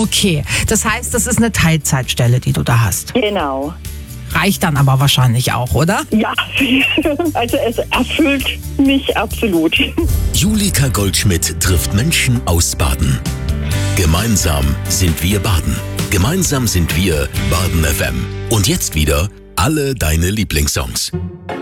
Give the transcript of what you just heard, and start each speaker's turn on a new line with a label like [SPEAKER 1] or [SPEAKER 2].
[SPEAKER 1] Okay, das heißt, das ist eine Teilzeitstelle, die du da hast.
[SPEAKER 2] Genau.
[SPEAKER 1] Reicht dann aber wahrscheinlich auch, oder?
[SPEAKER 2] Ja, also es erfüllt mich absolut.
[SPEAKER 3] Julika Goldschmidt trifft Menschen aus Baden. Gemeinsam sind wir Baden. Gemeinsam sind wir Baden FM. Und jetzt wieder alle deine Lieblingssongs.